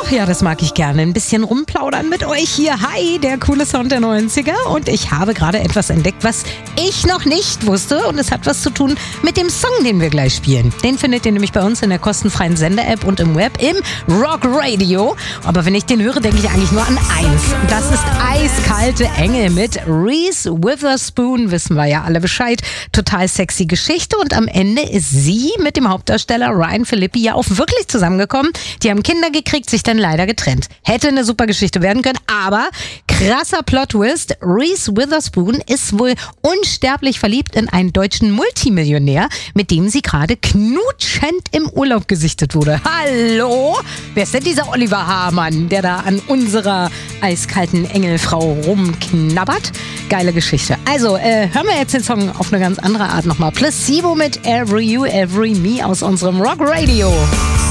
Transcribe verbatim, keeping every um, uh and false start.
Ach ja, das mag ich gerne. Ein bisschen rumplaudern mit euch hier. Hi, der coole Sound der neunziger. Und ich habe gerade etwas entdeckt, was ich noch nicht wusste. Und es hat was zu tun mit dem Song, den wir gleich spielen. Den findet ihr nämlich bei uns in der kostenfreien Sender-App und im Web im Rock Radio. Aber wenn ich den höre, denke ich eigentlich nur an eins. Das ist Eiskalte Engel mit Reese Witherspoon. Wissen wir ja alle Bescheid. Total sexy Geschichte. Und am Ende ist sie mit dem Hauptdarsteller Ryan Phillippe ja auch wirklich zusammengekommen. Die haben Kinder gekriegt, sich dann leider getrennt. Hätte eine super Geschichte werden können, aber krasser Plot-Twist. Reese Witherspoon ist wohl unsterblich verliebt in einen deutschen Multimillionär, mit dem sie gerade knutschend im Urlaub gesichtet wurde. Hallo? Wer ist denn dieser Oliver Hamann, der da an unserer eiskalten Engelfrau rumknabbert? Geile Geschichte. Also, äh, hören wir jetzt den Song auf eine ganz andere Art nochmal. Placebo mit Every You, Every Me aus unserem Rock Radio.